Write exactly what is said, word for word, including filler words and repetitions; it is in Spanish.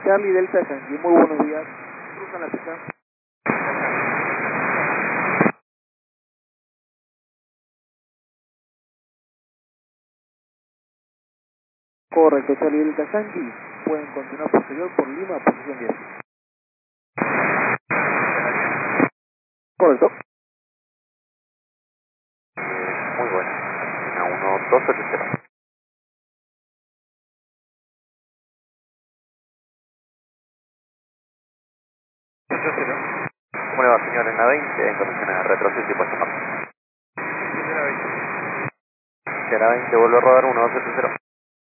Charlie Delta Yankee, muy buenos días. Cruzan la pista. Correcto, Charlie Delta Yankee. Pueden continuar posterior por Lima, posición diez. Correcto. Muy bueno. A uno dos siete cero. ¿Cómo le va, señor? En la veinte, en condiciones de retroceso y puesta en marcha. Si a la veinte vuelve a rodar uno dos siete cero.